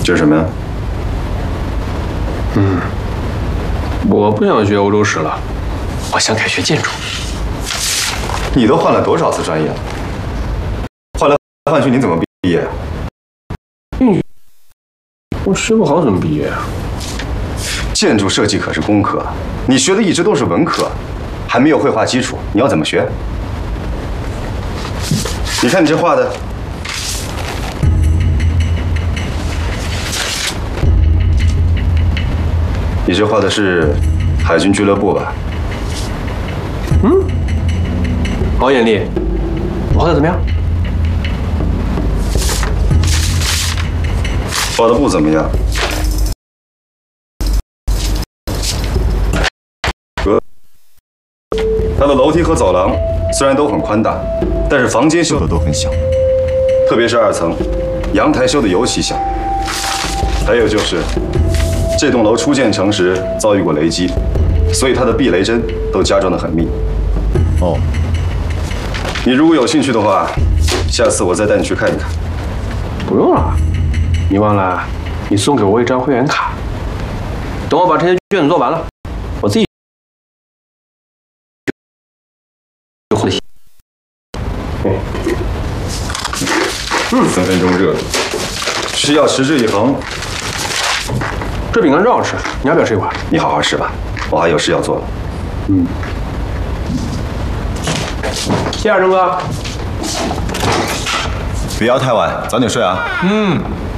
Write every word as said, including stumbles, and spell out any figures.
这是什么呀？ 嗯，我不想学欧洲史了，我想改学建筑。 你都换了多少次专业了？换来换去，你怎么毕业？ 我学不好怎么毕业啊？ 建筑设计可是工科，你学的一直都是文科，还没有绘画基础，你要怎么学？你看你这画的。 你这画的是海军俱乐部吧？ 嗯，好眼力，我画的怎么样？ 画的不怎么样。呃，它的楼梯和走廊虽然都很宽大，但是房间修的都很小，特别是二层，阳台修的尤其小。还有就是。 这栋楼初建成时遭遇过雷击，所以它的避雷针都加装得很密。哦，你如果有兴趣的话，下次我再带你去看一看。 不用了，你忘了，你送给我一张会员卡。等我把这些卷子做完了，我自己。 嗯，三分钟热度，需要持之以恒。 这饼干真好吃，你要不要吃一块？ 你好好吃吧，我还有事要做了。 嗯，谢谢二成哥。 别熬太晚，早点睡啊。 嗯。